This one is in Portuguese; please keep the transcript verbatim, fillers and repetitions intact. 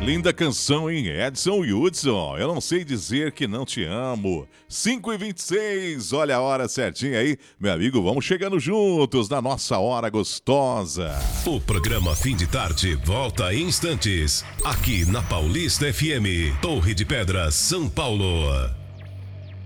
Linda canção, hein? Edson Hudson, eu não sei dizer que não te amo. cinco e vinte e seis, olha a hora certinha aí. Meu amigo, vamos chegando juntos na nossa hora gostosa. O programa Fim de Tarde volta em instantes. Aqui na Paulista F M, Torre de Pedras, São Paulo.